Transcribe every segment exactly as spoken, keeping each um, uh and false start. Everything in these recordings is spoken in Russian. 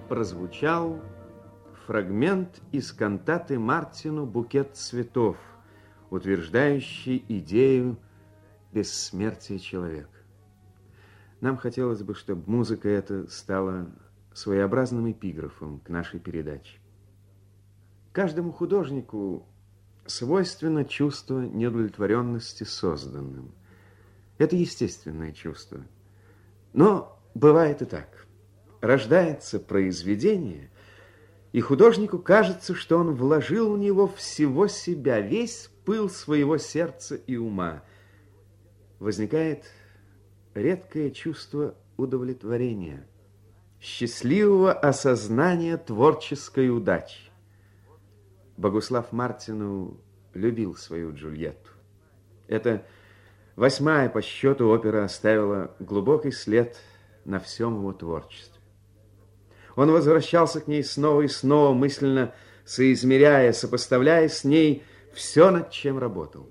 прозвучал фрагмент из кантаты Мартину «Букет цветов», утверждающий идею бессмертия человека. Нам хотелось бы, чтобы музыка эта стала своеобразным эпиграфом к нашей передаче. Каждому художнику свойственно чувство неудовлетворенности созданным. Это естественное чувство. Но бывает и так. Рождается произведение, и художнику кажется, что он вложил в него всего себя, весь пыл своего сердца и ума. Возникает редкое чувство удовлетворения, счастливого осознания творческой удачи. Богуслав Мартину любил свою Джульетту. Эта восьмая по счету опера оставила глубокий след на всем его творчестве. Он возвращался к ней снова и снова, мысленно соизмеряя, сопоставляя с ней все, над чем работал.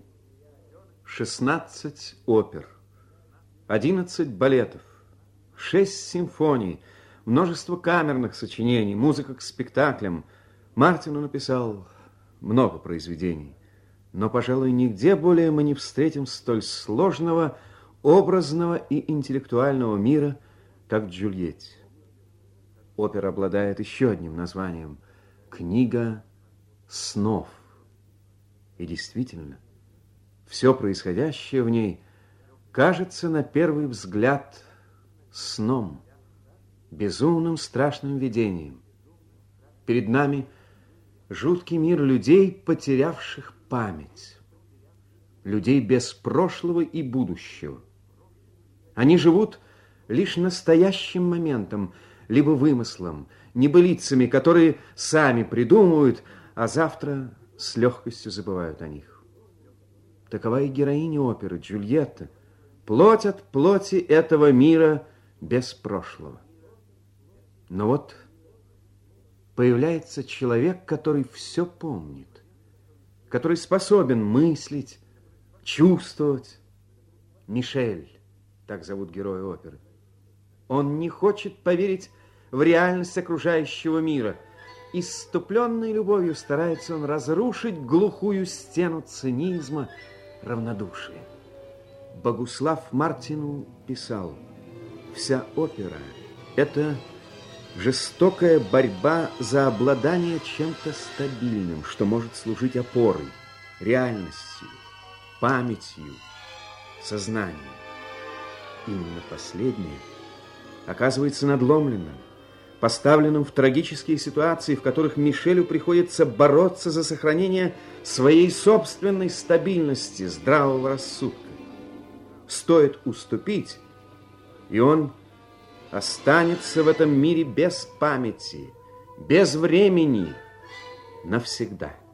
шестнадцать опер, одиннадцать балетов, шесть симфоний, множество камерных сочинений, музыка к спектаклям. Мартину написал много произведений, но, пожалуй, нигде более мы не встретим столь сложного, образного и интеллектуального мира, как в Джульетте. Опера обладает еще одним названием – «Книга снов». И действительно, все происходящее в ней кажется на первый взгляд сном, безумным страшным видением. Перед нами жуткий мир людей, потерявших память, людей без прошлого и будущего. Они живут лишь настоящим моментом, либо вымыслом, небылицами, которые сами придумывают, а завтра с легкостью забывают о них. Такова и героиня оперы Джульетта, плоть от плоти этого мира без прошлого. Но вот появляется человек, который все помнит, который способен мыслить, чувствовать. Мишель, так зовут героя оперы. Он не хочет поверить в реальность окружающего мира. Исступленной любовью старается он разрушить глухую стену цинизма, равнодушия. Богуслав Мартину писал: «Вся опера – это жестокая борьба за обладание чем-то стабильным, что может служить опорой, реальностью, памятью, сознанием. Именно последнее оказывается надломленным, поставленным в трагические ситуации, в которых Мишелю приходится бороться за сохранение своей собственной стабильности, здравого рассудка. Стоит уступить, и он останется в этом мире без памяти, без времени навсегда».